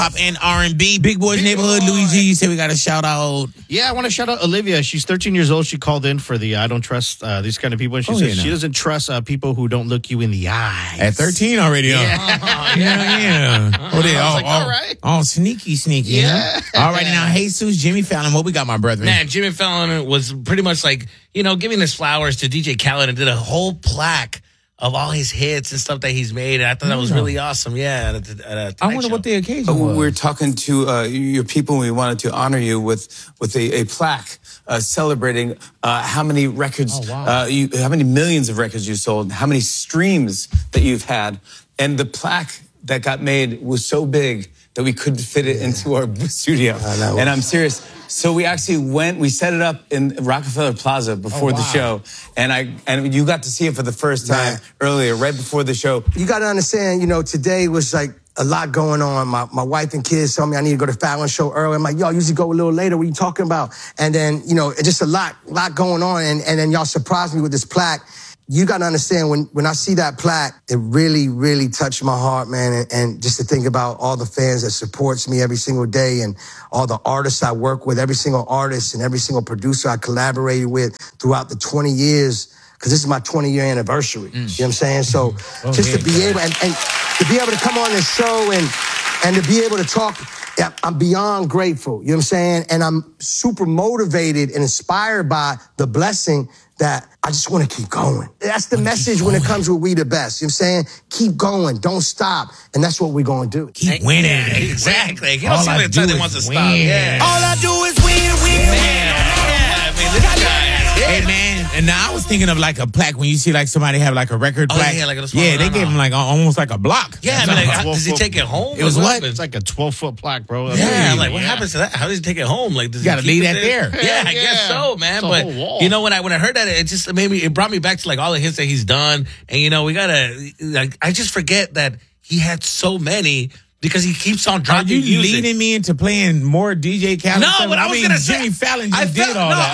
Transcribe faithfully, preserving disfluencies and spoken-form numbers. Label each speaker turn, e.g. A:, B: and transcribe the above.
A: Pop and R and B. Big Boys
B: Big
A: Neighborhood.
B: Boy.
A: Louis G, you said we got to shout out.
B: Yeah, I want to shout out Olivia. She's thirteen years old. She called in for the I don't trust uh, these kind of people. And she
A: Oh,
B: says
A: yeah,
B: she
A: no.
B: doesn't trust uh, people who don't look you in the eye.
A: At thirteen already, huh?
B: Yeah.
A: Yeah, yeah. Oh, they
B: I was
A: all,
B: like,
A: all,
B: all right.
A: all sneaky, sneaky.
B: Yeah.
A: Huh? All right, now, Jesus, Jimmy Fallon, what we got, my brother?
C: Man, Jimmy Fallon was pretty much like, you know, giving his flowers to D J Khaled and did a whole plaque of all his hits and stuff that he's made. And I thought that was really awesome. Yeah. At a, at a
A: I wonder
C: show.
A: what the occasion
D: Uh,
A: was.
D: We're talking to uh, your people, and we wanted to honor you with with a, a plaque uh, celebrating uh, how many records,
A: Oh, wow.
D: uh, you, how many millions of records you sold, how many streams that you've had, and the plaque that got made was so big that we couldn't fit it into our studio.
E: know.
D: And I'm serious. So we actually went, we set it up in Rockefeller Plaza before
A: Oh, wow.
D: the show, and I and you got to see it for the first time
E: Man.
D: earlier, right before the show.
E: You got to understand, you know, today was like a lot going on. My my wife and kids told me I need to go to Fallon show early. I'm like, yo, I usually go a little later. What are you talking about? And then, you know, it's just a lot, lot going on. And, and then y'all surprised me with this plaque. You got to understand, when, when I see that plaque, it really, really touched my heart, man. And, and just to think about all the fans that supports me every single day and all the artists I work with, every single artist and every single producer I collaborated with throughout the twenty years, because this is my twenty-year anniversary. You know what I'm saying? So
A: Oh,
E: just
A: yeah.
E: to be able, and, and to be able to come on this show and, and to be able to talk, yeah, I'm beyond grateful. You know what I'm saying? And I'm super motivated and inspired by the blessing that I just want to keep going. That's the message when it comes with We the Best. You know what I'm saying? Keep going. Don't stop. And that's what we're going to do.
A: Keep winning.
C: Yeah, exactly. You don't
A: All
C: see
A: I
C: me
A: do
C: that
A: is
C: wants to
A: win.
C: stop. Yeah.
A: All
E: I do is win, win,
C: Man. Yeah, I mean, this guy is
A: Hey, man, and now I was thinking of like a plaque when you see like somebody have like a record
C: Oh,
A: plaque.
C: yeah, like a small-
A: yeah, they
C: no,
A: gave
C: no.
A: him like al- almost like a block.
C: Yeah, I
A: That's
C: mean, like,
A: all.
C: how- does he take it home?
A: It was
C: Like,
A: what?
C: happens?
B: It's like a twelve-foot plaque, bro. That's
C: Yeah,
B: crazy.
C: I'm like, what
B: Yeah.
C: happens to that? How does he take it home? Like, does
A: You
C: he
A: gotta
C: keep
A: leave
C: it
A: that there.
C: Yeah, I
B: Yeah.
C: guess so, man.
B: It's a
C: But
B: whole wall.
C: you know, when I when I heard that, it just made me. It brought me back to like all the hits that he's done, and you know, we gotta. Like, I just forget that he had so many because he keeps on
A: Are
C: dropping
A: you
C: music.
A: leading me into playing more D J Khaled?
C: No,
A: stuff?
C: what I was
A: mean,
C: gonna say-
A: Jimmy Fallon
C: I
A: just
C: felt-
A: did all
C: no,
A: that.